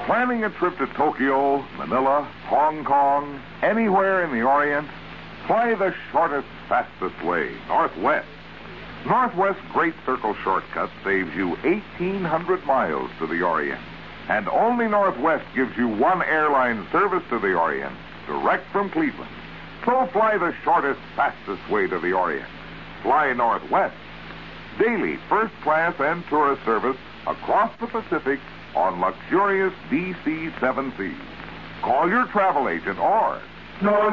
Planning a trip to Tokyo, Manila, Hong Kong, anywhere in the Orient? Fly the shortest, fastest way, Northwest. Northwest's Great Circle shortcut saves you 1,800 miles to the Orient. And only Northwest gives you one airline service to the Orient, direct from Cleveland. So fly the shortest, fastest way to the Orient. Fly Northwest. Daily first class and tourist service across the Pacific on luxurious DC-7 seas. Call your travel agent or